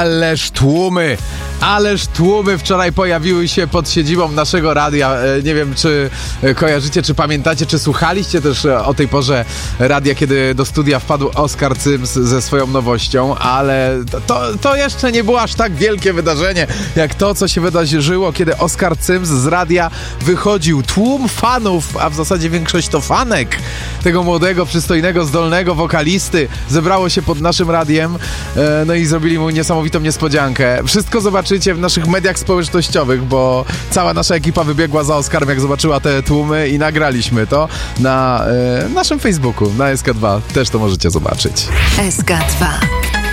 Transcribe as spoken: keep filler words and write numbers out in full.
Ależ tłumy, ależ tłumy wczoraj pojawiły się pod siedzibą naszego radia. Nie wiem, czy kojarzycie, czy pamiętacie, czy słuchaliście też o tej porze radia, kiedy do studia wpadł Oskar Cyms ze swoją nowością, ale to, to jeszcze nie było aż tak wielkie wydarzenie, jak to, co się wydarzyło, kiedy Oskar Cyms z radia wychodził. Tłum fanów, a w zasadzie większość to fanek tego młodego, przystojnego, zdolnego wokalisty zebrało się pod naszym radiem, no i zrobili mu niesamowitą niespodziankę. Wszystko zobaczycie w naszych mediach społecznościowych, bo cała nasza ekipa wybiegła za Oskarem, jak zobaczyła te tłumy, i nagraliśmy to na e, naszym Facebooku, na S K dwa. Też to możecie zobaczyć. S K dwa.